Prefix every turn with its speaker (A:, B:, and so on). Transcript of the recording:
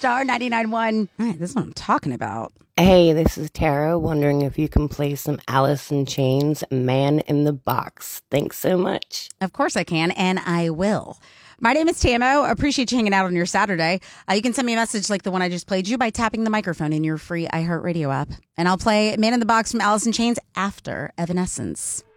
A: Star 99.1. All right, this is what I'm talking about.
B: Hey, this is Tara, wondering if you can play some Alice in Chains, Man in the Box. Thanks so much.
A: Of course I can, and I will. My name is Tamo. Appreciate you hanging out on your Saturday. You can send me a message like the one I just played you by tapping the microphone in your free iHeartRadio app. And I'll play Man in the Box from Alice in Chains after Evanescence.